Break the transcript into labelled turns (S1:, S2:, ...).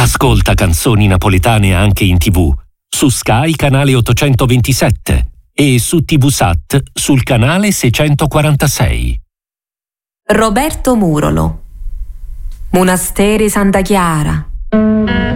S1: Ascolta canzoni napoletane anche in TV, su Sky canale 827 e su TVSAT sul canale 646.
S2: Roberto Murolo. Monasteri Santa Chiara.